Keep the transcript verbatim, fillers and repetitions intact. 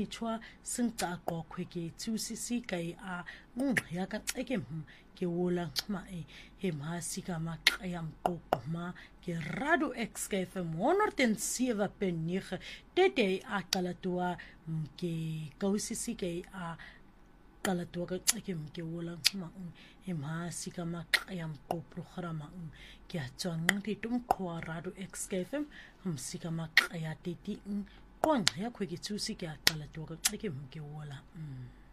nichwa singca qokhwe ke tsusisi kai a ngqya ka ceke ke wola xma e hema sika maqyam qoqma ke radu x k f m honderd sewe punt nege tete a qalatua ke kausisi ke a qalatua ka ceke ke wola xma hema sika maqyam qo programa ke tswang ti tum qwa radu x k f m msika maqya titi qwa ya khwe ke tsusi ke a qalatua ka ceke ke wola